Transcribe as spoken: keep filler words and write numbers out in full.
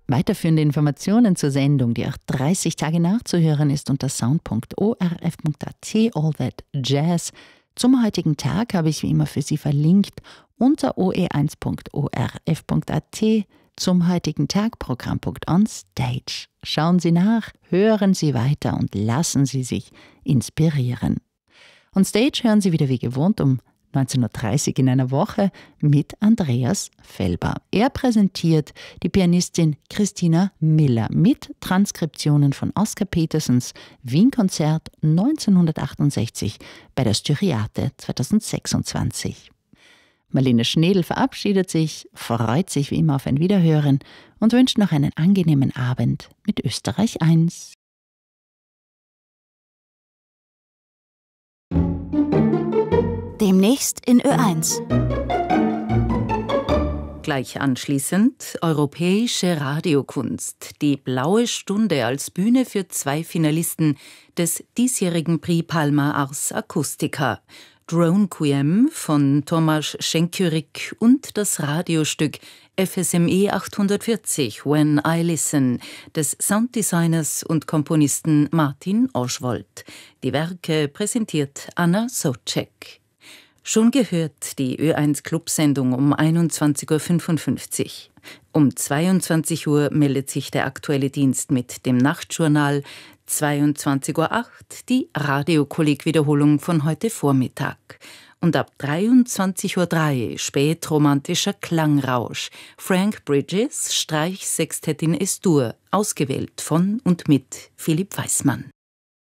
Weiterführende Informationen zur Sendung, die auch dreißig Tage nachzuhören ist, unter sound punkt o r f punkt a t, All That Jazz. Zum heutigen Tag habe ich wie immer für Sie verlinkt unter o e eins punkt o r f punkt a t zum heutigen Tag Programmpunkt On Stage. Schauen Sie nach, hören Sie weiter und lassen Sie sich inspirieren. On Stage hören Sie wieder wie gewohnt um neunzehn Uhr dreißig in einer Woche mit Andreas Felber. Er präsentiert die Pianistin Christina Miller mit Transkriptionen von Oscar Petersens Wien-Konzert neunzehnhundertachtundsechzig bei der Styriate zweitausendsechsundzwanzig. Marlene Schnedl verabschiedet sich, freut sich wie immer auf ein Wiederhören und wünscht noch einen angenehmen Abend mit Österreich eins. Demnächst in Ö eins. Gleich anschließend europäische Radiokunst. Die Blaue Stunde als Bühne für zwei Finalisten des diesjährigen Prix Palma Ars Acustica. Drone Q M von Tomasz Schenkurik und das Radiostück F S M E achthundertvierzig When I Listen des Sounddesigners und Komponisten Martin Oschwoldt. Die Werke präsentiert Anna Socek. Schon gehört die Ö eins Clubsendung um einundzwanzig Uhr fünfundfünfzig. Um zweiundzwanzig Uhr meldet sich der aktuelle Dienst mit dem Nachtjournal. zweiundzwanzig Uhr acht die Radiokolleg-Wiederholung von heute Vormittag. Und ab dreiundzwanzig Uhr drei spätromantischer Klangrausch. Frank Bridges, Streichsextett in Es-Dur, ausgewählt von und mit Philipp Weissmann.